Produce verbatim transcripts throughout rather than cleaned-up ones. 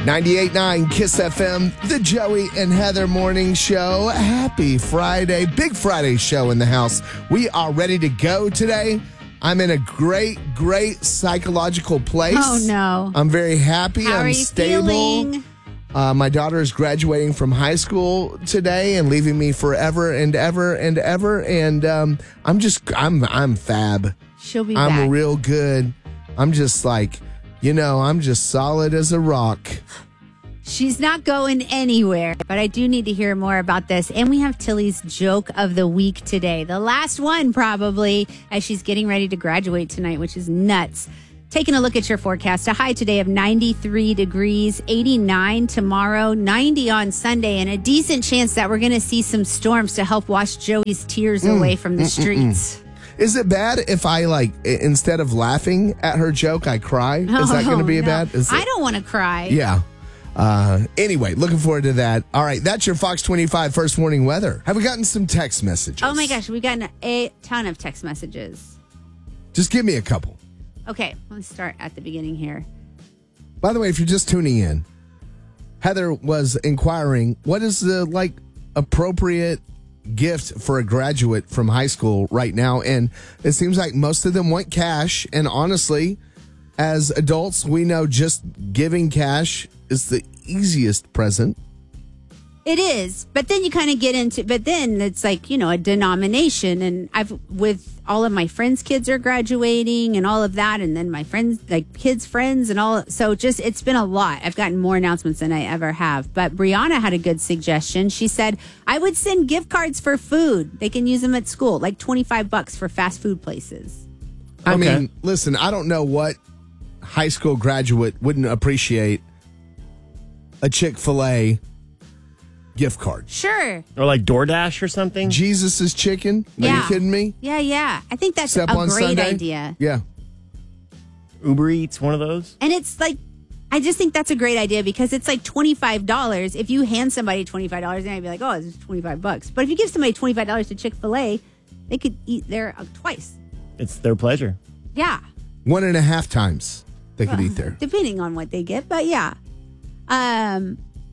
ninety-eight point nine KISS F M, the Joey and Heather Morning Show. Happy Friday. Big Friday show in the house. We are ready to go today. I'm in a great, great psychological place. Oh, no. I'm very happy. How I'm are you stable. feeling? Uh, my daughter is graduating from high school today and leaving me forever and ever and ever. And um, I'm just, I'm, I'm fab. She'll be I'm back. real good. I'm just like, you know, I'm just solid as a rock. She's not going anywhere, but I do need to hear more about this. And we have Tilly's joke of the week today. The last one, probably, as she's getting ready to graduate tonight, which is nuts. Taking a look at your forecast. A high today of ninety-three degrees, eighty-nine tomorrow, ninety on Sunday, and a decent chance that we're going to see some storms to help wash Joey's tears mm, away from the mm, streets. Mm, mm. Is it bad if I, like, instead of laughing at her joke, I cry? Is oh, that going to be no. bad? Is I it? don't want to cry. Yeah. Uh, anyway, looking forward to that. All right, that's your Fox twenty-five first warning weather. Have we gotten some text messages? Oh, my gosh. We've gotten a ton of text messages. Just give me a couple. Okay, let's start at the beginning here. By the way, if you're just tuning in, Heather was inquiring, what is the, like, appropriate gift for a graduate from high school right now? And it seems like most of them want cash. And honestly, as adults, we know just giving cash is the easiest present. It is, but then you kind of get into, but then it's like, you know, a denomination. And I've, with all of my friends' kids are graduating and all of that. And then my friends, like kids' friends and all. So just, it's been a lot. I've gotten more announcements than I ever have. But Brianna had a good suggestion. She said, I would send gift cards for food. They can use them at school, like twenty-five bucks for fast food places. I Okay. mean, listen, I don't know what high school graduate wouldn't appreciate a Chick-fil-A gift card. Sure. Or like DoorDash or something? Jesus' chicken? Are Yeah. you kidding me? Yeah, yeah. I think that's Step a on great Sunday? idea. Yeah. Uber Eats, one of those? And it's like, I just think that's a great idea because it's like twenty-five dollars. If you hand somebody twenty-five dollars, then I'd be like, oh, it's twenty-five bucks. But if you give somebody twenty-five dollars to Chick-fil-A, they could eat there uh, twice. It's their pleasure. Yeah. One and a half times they could Well, eat there. Depending on what they get, but yeah. Um,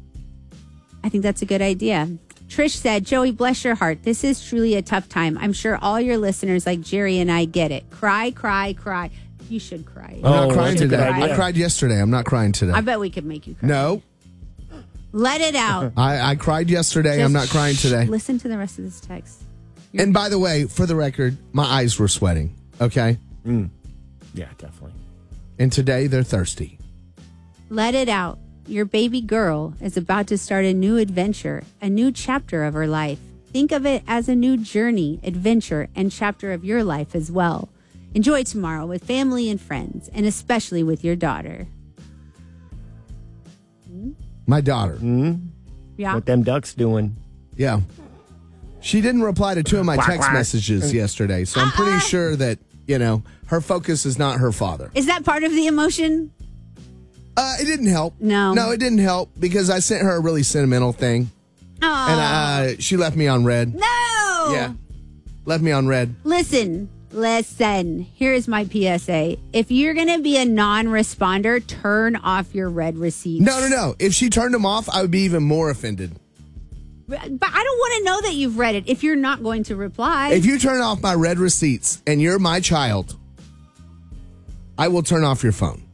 I think that's a good idea. Trish said, Joey, bless your heart. This is truly a tough time. I'm sure all your listeners like Jerry and I get it. Cry, cry, cry. You should cry. I'm not Oh, crying that's a good today. idea. I cried yesterday. I'm not crying today. I bet we could make you cry. No. Let it out. I, I cried yesterday. Just I'm not crying shh, today. Listen to the rest of this text. And by the way, for the record, my eyes were sweating. Okay? Yeah, definitely. And today they're thirsty. Let it out. Your baby girl is about to start a new adventure, a new chapter of her life. Think of it as a new journey, adventure, and chapter of your life as well. Enjoy tomorrow with family and friends, and especially with your daughter. My daughter. Yeah. What them ducks doing? Yeah. She didn't reply to two of my Quack, text quack. messages yesterday. So I'm pretty sure that, you know, her focus is not her father. Is that part of the emotion? Uh, it didn't help. No. No, it didn't help because I sent her a really sentimental thing. Oh. And uh, she left me on red. No. Yeah. Left me on red. Listen, listen. Here is my P S A. If you're going to be a non-responder, turn off your red receipts. No, no, no. If she turned them off, I would be even more offended. But I don't want to know that you've read it if you're not going to reply. If you turn off my red receipts and you're my child, I will turn off your phone.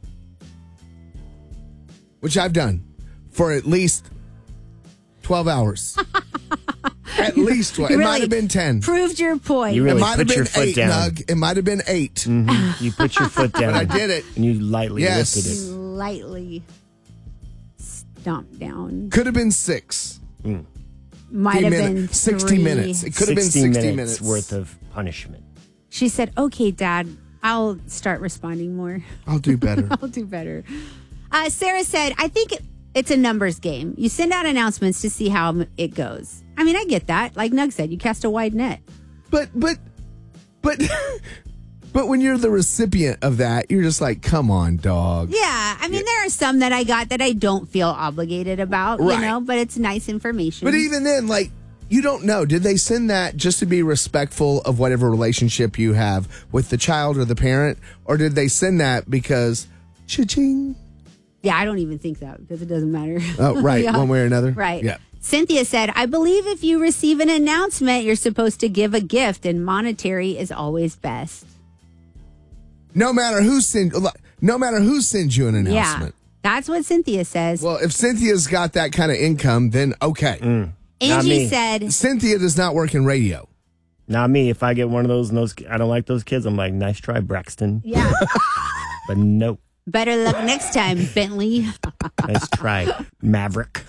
Which I've done for at least twelve hours. At least twelve. It Really might have been ten. Proved your point. You It really might have put your been foot eight, down. Nug. It might have been eight. Mhm. You put your foot down. But I did it. And you lightly Yes. lifted it. Lightly stomped down. Could have been six. Might have minute- been sixty three. minutes. It could have been sixty sixty minutes, minutes. worth of punishment. She said, okay, Dad, I'll start responding more. I'll do better. I'll do better. Uh, Sarah said, I think it's a numbers game. You send out announcements to see how it goes. I mean, I get that. Like Nug said, you cast a wide net. But, but, but, but when you're the recipient of that, you're just like, come on, dog. Yeah. I mean, there are some that I got that I don't feel obligated about, Right. you know, but it's nice information. But even then, like, you don't know. Did they send that just to be respectful of whatever relationship you have with the child or the parent? Or did they send that because, cha-ching, Yeah, I don't even think that because it doesn't matter. Oh, right. Yeah. One way or another. Right. Yeah. Cynthia said, I believe if you receive an announcement, you're supposed to give a gift, and monetary is always best. No matter who send, no matter who sends you an announcement. Yeah, that's what Cynthia says. Well, if Cynthia's got that kind of income, then okay. Mm, Angie said, Cynthia does not work in radio. Not me. If I get one of those and those, I don't like those kids, I'm like, nice try, Braxton. yeah, But no. better luck next time, Bentley. Nice try, Maverick.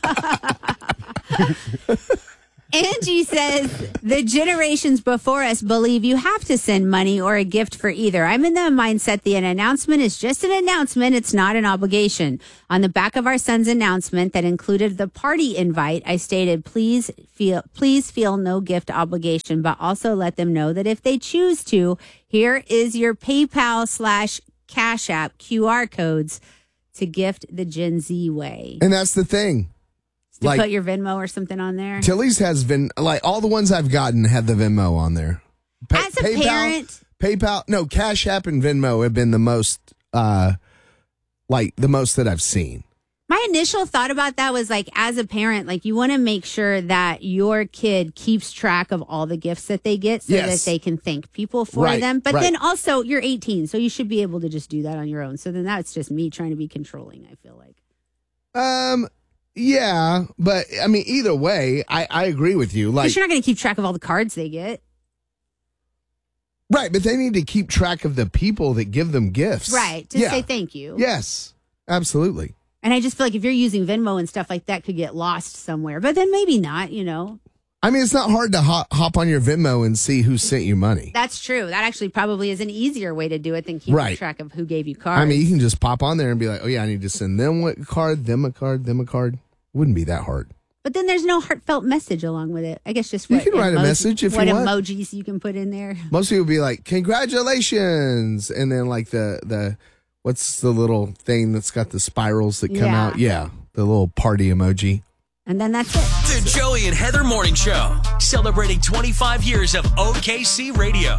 Angie says, the generations before us believe you have to send money or a gift for either. I'm in the mindset that an announcement is just an announcement. It's not an obligation. On the back of our son's announcement that included the party invite, I stated, please feel, please feel no gift obligation, but also let them know that if they choose to, here is your PayPal slash Cash App Q R codes to gift the Gen Z way. And that's the thing. To Like- put your Venmo or something on there. Tilly's has been, like, all the ones I've gotten had the Venmo on there. Pa- As a parent- PayPal, no, Cash App and Venmo have been the most, uh, like, the most that I've seen. My initial thought about that was like, as a parent, like you want to make sure that your kid keeps track of all the gifts that they get so Yes. that they can thank people for Right, them. But right. then also you're eighteen, so you should be able to just do that on your own. So then that's just me trying to be controlling, I feel like. Um, yeah, but I mean, either way, I, I agree with you. Like, Because you're not going to keep track of all the cards they get. right, but they need to keep track of the people that give them gifts. Right. Just Yeah. say thank you. Yes, absolutely. And I just feel like if you're using Venmo and stuff like that, could get lost somewhere. But then maybe not, you know. I mean, it's not hard to hop, hop on your Venmo and see who sent you money. That's true. That actually probably is an easier way to do it than keeping Right. track of who gave you cards. I mean, you can just pop on there and be like, oh, yeah, I need to send them a card, them a card, them a card. Wouldn't be that hard. But then there's no heartfelt message along with it. I guess just You what can write a emoji- message if what you want. emojis you can put in there. Most people be like, congratulations. And then, like, the, the what's the little thing that's got the spirals that come Yeah. out? Yeah, the little party emoji. And then that's it. The Joey and Heather Morning Show, celebrating twenty-five years of O K C radio.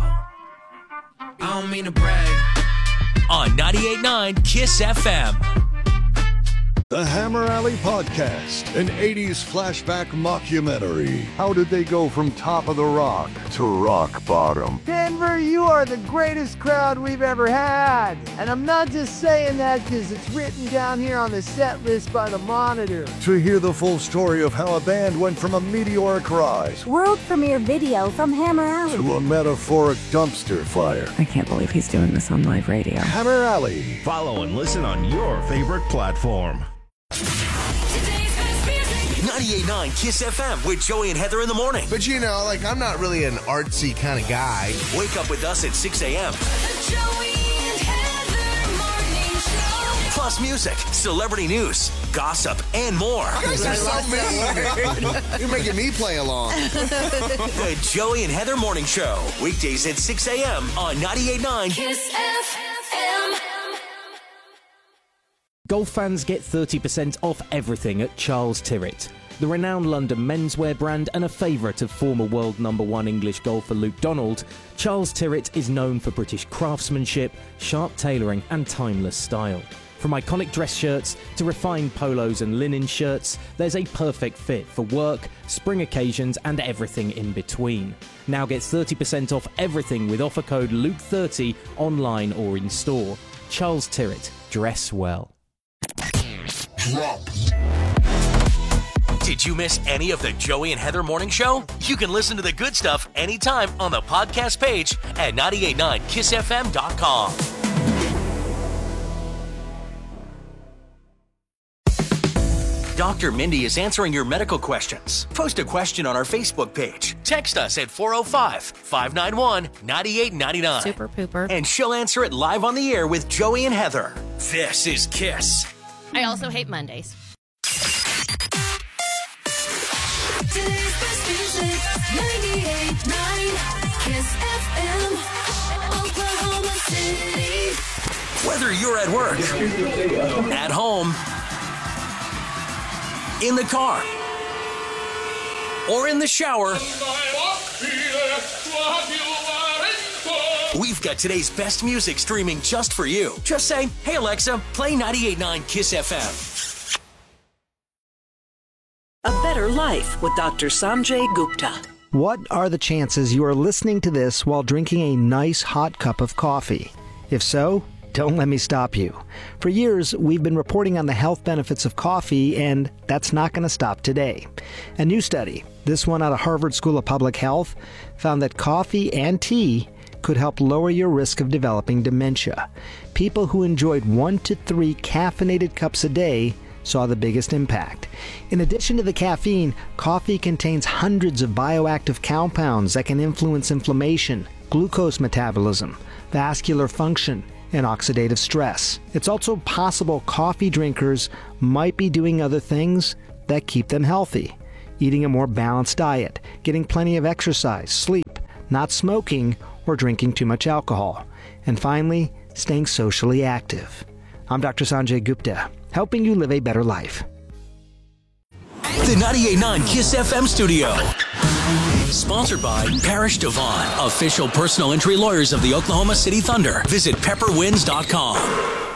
I don't mean to brag. On ninety-eight point nine KISS F M. The Hammer Alley Podcast, an eighties flashback mockumentary. How did they go from top of the rock to rock bottom? Denver, you are the greatest crowd we've ever had. And I'm not just saying that because it's written down here on the set list by the Monitor. To hear the full story of how a band went from a meteoric rise World premiere video from Hammer Alley. to a metaphoric dumpster fire. I can't believe he's doing this on live radio. Hammer Alley. Follow and listen on your favorite platform. ninety-eight point nine KISS F M with Joey and Heather in the morning. But, you know, like, I'm not really an artsy kind of guy. Wake up with us at six a.m. The Joey and Heather Morning Show. Plus music, celebrity news, gossip, and more. You guys are so mean. You're making me play along. The Joey and Heather Morning Show, weekdays at six a.m. on ninety-eight point nine KISS F M. Golf fans get thirty percent off everything at Charles Tyrwhitt. The renowned London menswear brand and a favourite of former world number one English golfer Luke Donald, Charles Tyrwhitt is known for British craftsmanship, sharp tailoring and timeless style. From iconic dress shirts to refined polos and linen shirts, there's a perfect fit for work, spring occasions and everything in between. Now get thirty percent off everything with offer code Luke thirty online or in store. Charles Tyrwhitt, dress well. Drop. Did you miss any of the Joey and Heather Morning Show? You can listen to the good stuff anytime on the podcast page at ninety-eight point nine kiss f m dot com. Doctor Mindy is answering your medical questions. Post a question on our Facebook page. Text us at four oh five, five nine one, nine eight nine nine. Super pooper. And she'll answer it live on the air with Joey and Heather. This is KISS. I also hate Mondays. Today's best music, ninety-eight point nine KISS F M, Oklahoma City. Whether you're at work, at home, in the car, or in the shower, We've got today's best music streaming just for you. Just say, hey Alexa, play ninety-eight point nine Kiss F M. A Better Life with Doctor Sanjay Gupta. What are the chances you are listening to this while drinking a nice hot cup of coffee? If so, don't let me stop you. For years, we've been reporting on the health benefits of coffee, and that's not going to stop today. A new study, this one out of Harvard School of Public Health, found that coffee and tea could help lower your risk of developing dementia. People who enjoyed one to three caffeinated cups a day saw the biggest impact. In addition to the caffeine, coffee contains hundreds of bioactive compounds that can influence inflammation, glucose metabolism, vascular function, and oxidative stress. It's also possible coffee drinkers might be doing other things that keep them healthy. Eating a more balanced diet, getting plenty of exercise, sleep, not smoking, or drinking too much alcohol. And finally, staying socially active. I'm Doctor Sanjay Gupta, helping you live a better life. The ninety-eight point nine Kiss F M studio. Sponsored by Parrish Devon, official personal injury lawyers of the Oklahoma City Thunder. Visit pepper wins dot com.